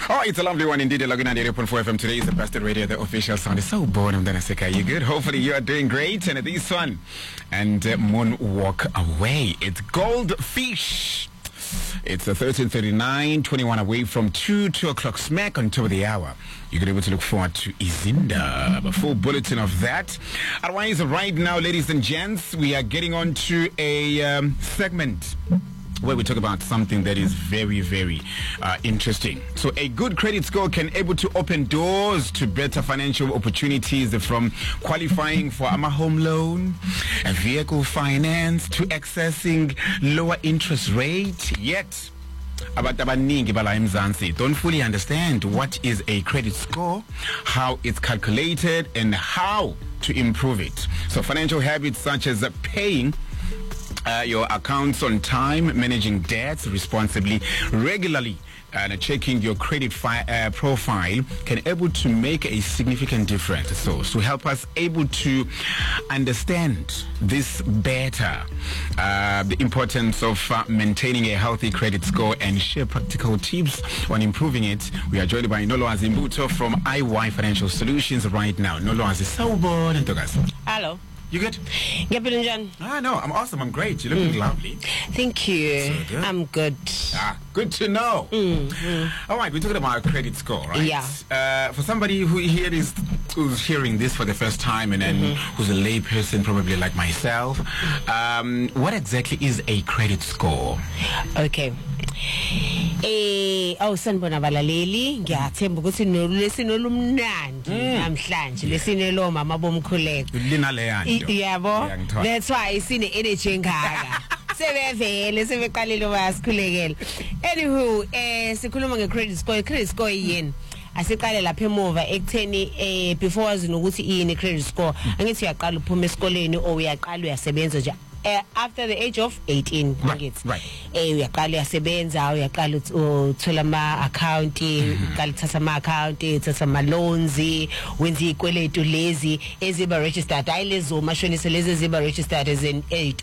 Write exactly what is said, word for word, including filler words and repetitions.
Oh, it's a lovely one indeed. Laguna ninety point four F M. Today is the best radio, the official sound. It's so bored. I'm gonna say, are you good? Hopefully you are doing great. And this one, and uh, Moonwalk Away. It's Goldfish. It's a thirteen thirty-nine, twenty-one away from two, two o'clock smack on top of the hour. You're going to be able to look forward to Izinda. A full bulletin of that. Otherwise, right now, ladies and gents, we are getting on to a um, segment where we talk about something that is very, very uh, interesting. So a good credit score can able to open doors to better financial opportunities, from qualifying for a home loan, a vehicle finance, to accessing lower interest rate. Yet, abantu abaningi bala eMzansi don't fully understand what is a credit score, how it's calculated, and how to improve it. So financial habits such as uh, paying Uh, your accounts on time, managing debts responsibly, regularly, and uh, checking your credit fi- uh, profile can able to make a significant difference. So, to help us able to understand this better, uh, the importance of uh, maintaining a healthy credit score and share practical tips on improving it, we are joined by Nolowazi Mbuto from I Y Financial Solutions right now. Nolowazi Sawubona Ntokazi. Hello. You good? Gabriel. Ah, no, I'm awesome. I'm great. You're looking mm. lovely. Thank you. So good. I'm good. Ah, good to know. Mm, mm. All right, we're talking about credit score, right? Yeah. Uh, for somebody who here is who's hearing this for the first time, and then mm-hmm. who's a lay person, probably like myself, um, what exactly is a credit score? Okay. Eh aw sanibona balaleli ngiyathemba ukuthi lesinolumnandi namhlanje lesinelo mama bomkhuleko lina le yanto yabo that's why isine energy engaka sebevele sebeqalile basikhulekela. Anywho eh sikhuluma nge-credit score. Credit score yini? Asiqale lapha emuva ekutheni eh before wazi nokuthi yini credit score, angithi uyaqala uphuma esikoleni o uyaqala uyasebenza nje Uh, after the age of eighteen, right, right. Eh uyaqala uyasebenza, uyaqala uthola ama account, uqala uthatha ama account, uthatha ama loans, wenza ikweletu lezi eziba registered, hayi lezo mashonisa lezi eziba registered as an eight